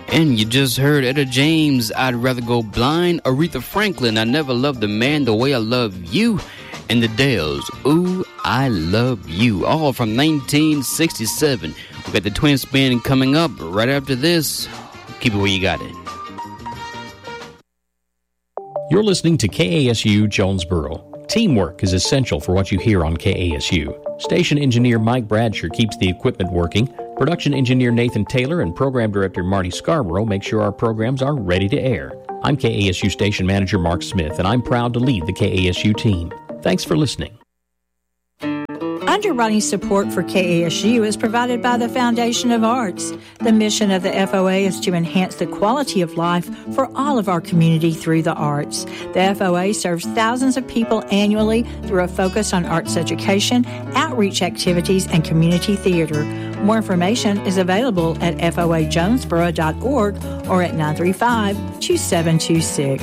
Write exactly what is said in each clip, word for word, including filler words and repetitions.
And you just heard Etta James, I'd Rather Go Blind. Aretha Franklin, I Never Loved a Man the Way I Love You. And the Dells, Ooh, I Love You. All from nineteen sixty-seven. We got the Twin Spin coming up right after this. Keep it where you got it. You're listening to K A S U Jonesboro. Teamwork is essential for what you hear on K A S U. Station engineer Mike Bradsher keeps the equipment working. Production engineer Nathan Taylor and program director Marty Scarborough make sure our programs are ready to air. I'm K A S U station manager Mark Smith, and I'm proud to lead the K A S U team. Thanks for listening. Underwriting support for K A S U is provided by the Foundation of Arts. The mission of the F O A is to enhance the quality of life for all of our community through the arts. The F O A serves thousands of people annually through a focus on arts education, outreach activities, and community theater. More information is available at F O A jonesboro dot org or at nine three five, two seven two six.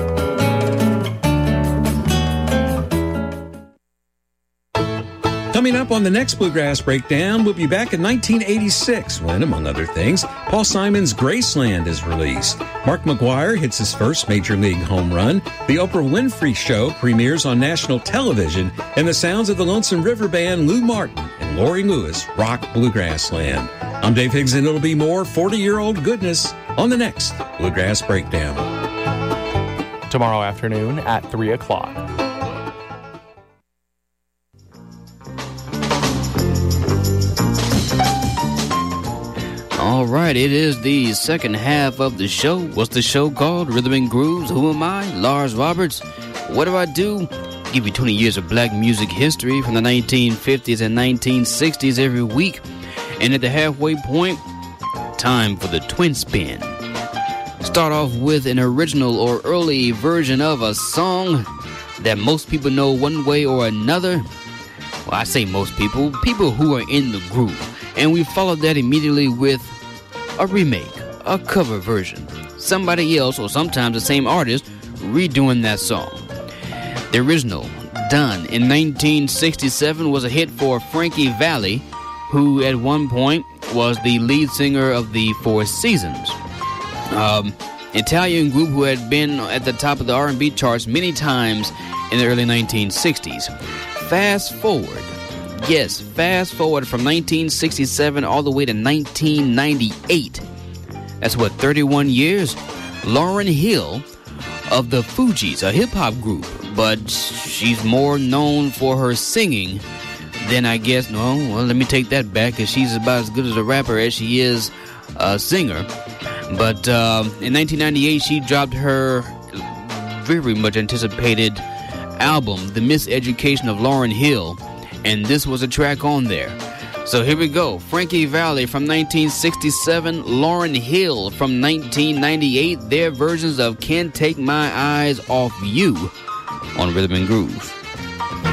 Coming up on the next Bluegrass Breakdown, we'll be back in nineteen eighty-six when, among other things, Paul Simon's Graceland is released. Mark McGwire hits his first Major League home run. The Oprah Winfrey Show premieres on national television, and the sounds of the Lonesome River Band, Lou Martin and Lori Lewis, rock Bluegrass Land. I'm Dave Higgs, and it'll be more forty-year-old goodness on the next Bluegrass Breakdown. Tomorrow afternoon at three o'clock. All right, it is the second half of the show. What's the show called? Rhythm and Grooves. Who am I? Lars Roberts. What do I do? Give you twenty years of black music history from the nineteen fifties and nineteen sixties every week. And at the halfway point, time for the Twin Spin. Start off with an original or early version of a song that most people know one way or another. Well, I say most people, people who are in the groove. And we followed that immediately with a remake, a cover version. Somebody else, or sometimes the same artist, redoing that song. The original, done in nineteen sixty-seven, was a hit for Frankie Valli, who at one point was the lead singer of the Four Seasons. Um, Italian group who had been at the top of the R and B charts many times in the early nineteen sixties. Fast forward. Yes, fast forward from nineteen sixty-seven all the way to nineteen ninety-eight. That's what, thirty-one years? Lauryn Hill of the Fugees, a hip-hop group, but she's more known for her singing than I guess, no, well, let me take that back, because she's about as good as a rapper as she is a singer. But uh, in nineteen ninety-eight, she dropped her very much anticipated album, The Miseducation of Lauryn Hill, and this was a track on there. So here we go. Frankie Valli from nineteen sixty-seven, Lauryn Hill from nineteen ninety-eight, their versions of Can't Take My Eyes Off You on Rhythm and Groove.